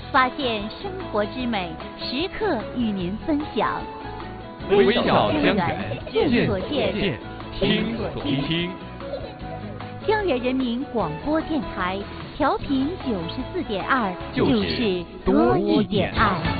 发现生活之美，时刻与您分享。 微笑江源， 见所见， 听所听。 江源人民广播电台调频94.2，就是多一点爱。